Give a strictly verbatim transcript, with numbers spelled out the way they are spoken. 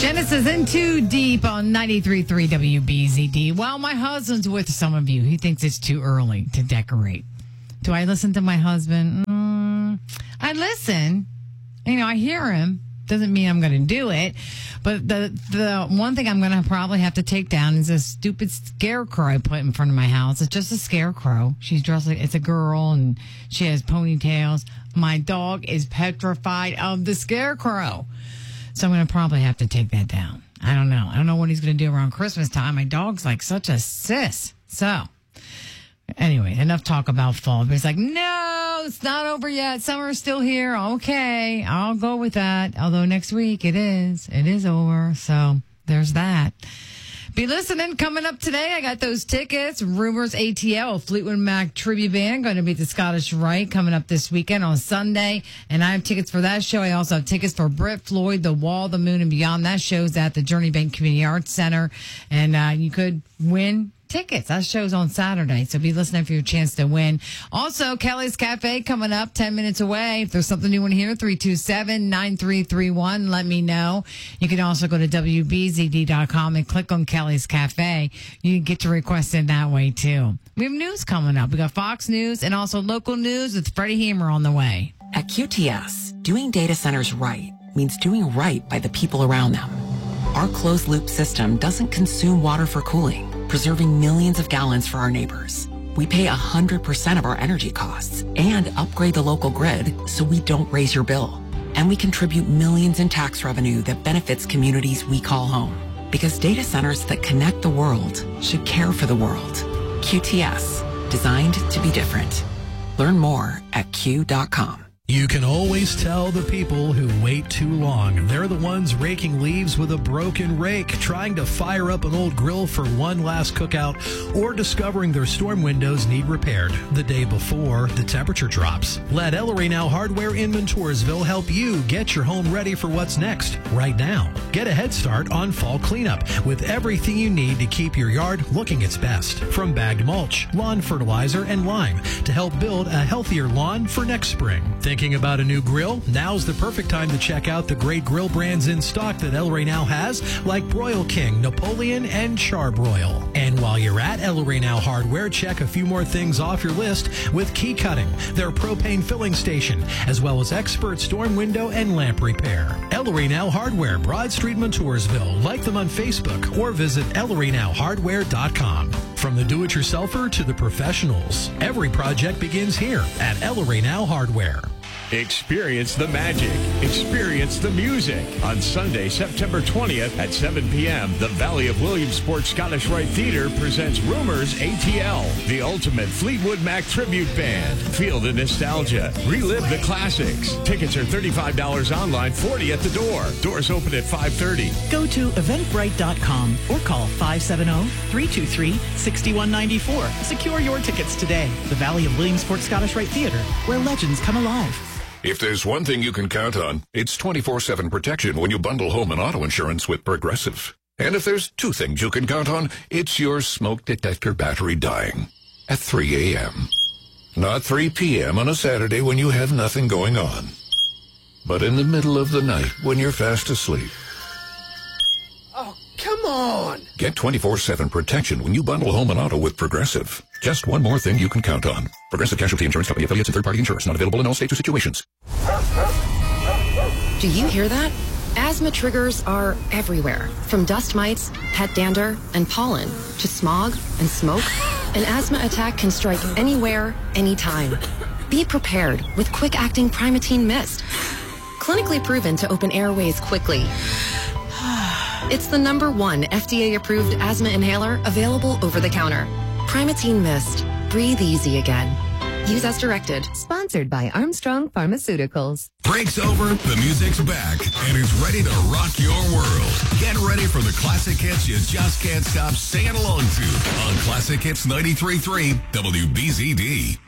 Genesis in Too Deep on ninety-three point three W B Z D. Well, my husband's with some of you. He thinks it's too early to decorate. Do I listen to my husband? Mm, I listen. You know, I hear him. Doesn't mean I'm going to do it. But the the one thing I'm going to probably have to take down is a stupid scarecrow I put in front of my house. It's just a scarecrow. She's dressed like it's a girl and she has ponytails. My dog is petrified of the scarecrow. So I'm going to probably have to take that down. I don't know. I don't know what he's going to do around Christmas time. My dog's like such a sis. So anyway, enough talk about fall. But he's like, no, it's not over yet. Summer's still here. Okay, I'll go with that. Although next week it is. It is over. So there's that. Be listening. Coming up today, I got those tickets. Rumors A T L, Fleetwood Mac tribute band, going to be at the Scottish Rite coming up this weekend on Sunday. And I have tickets for that show. I also have tickets for Brett Floyd, The Wall, The Moon, and Beyond. That show's at the Journey Bank Community Arts Center. And uh, you could win tickets. That show's on Saturday, so be listening for your chance to win. Also, Kelly's Cafe coming up ten minutes away. If there's something you want to hear, three two seven, nine three three one, let me know. You can also go to W B Z D dot com and click on Kelly's Cafe. You can get your request in that way, too. We have news coming up. We got Fox News and also local news with Freddie Hamer on the way. At Q T S, doing data centers right means doing right by the people around them. Our closed-loop system doesn't consume water for cooling, preserving millions of gallons for our neighbors. We pay one hundred percent of our energy costs and upgrade the local grid so we don't raise your bill. And we contribute millions in tax revenue that benefits communities we call home. Because data centers that connect the world should care for the world. Q T S, designed to be different. Learn more at Q dot com. You can always tell the people who wait too long. They're the ones raking leaves with a broken rake, trying to fire up an old grill for one last cookout, or discovering their storm windows need repaired the day before the temperature drops. Let El Rey Now Hardware in Montoursville help you get your home ready for what's next right now. Get a head start on fall cleanup with everything you need to keep your yard looking its best. From bagged mulch, lawn fertilizer, and lime to help build a healthier lawn for next spring. Thinking about a new grill? Now's the perfect time to check out the great grill brands in stock that El Rey Now has, like Broil King, Napoleon, and Charbroil. And while you're at El Rey Now Hardware, check a few more things off your list with Key Cutting, their propane filling station, as well as expert storm window and lamp repair. El Rey Now Hardware, Broad Street, Montoursville. Like them on Facebook or visit El Rey Now Hardware dot com. From the do-it-yourselfer to the professionals, every project begins here at El Rey Now Hardware. Experience the magic. Experience the music. On Sunday, September twentieth at seven p.m., the Valley of Williamsport Scottish Rite Theater presents Rumors A T L, the ultimate Fleetwood Mac tribute band. Feel the nostalgia. Relive the classics. Tickets are thirty-five dollars online, forty dollars at the door. Doors open at five thirty. Go to eventbrite dot com or call five seven zero, three two three, six one nine four. Secure your tickets today. The Valley of Williamsport Scottish Rite Theater, where legends come alive. If there's one thing you can count on, it's twenty-four seven protection when you bundle home and auto insurance with Progressive. And if there's two things you can count on, it's your smoke detector battery dying at three a.m. Not three p.m. on a Saturday when you have nothing going on, but in the middle of the night when you're fast asleep. Oh, come on! Get twenty-four seven protection when you bundle home and auto with Progressive. Just one more thing you can count on. Progressive Casualty Insurance Company, affiliates, and third-party insurance. Not available in all states or situations. Do you hear that? Asthma triggers are everywhere. From dust mites, pet dander, and pollen, to smog and smoke. An asthma attack can strike anywhere, anytime. Be prepared with quick-acting Primatene Mist. Clinically proven to open airways quickly. It's the number one F D A-approved asthma inhaler available over the counter. Primatene Mist. Breathe easy again. Use as directed. Sponsored by Armstrong Pharmaceuticals. Break's over, the music's back, and it's ready to rock your world. Get ready for the classic hits you just can't stop singing along to on Classic Hits ninety-three point three W B Z D.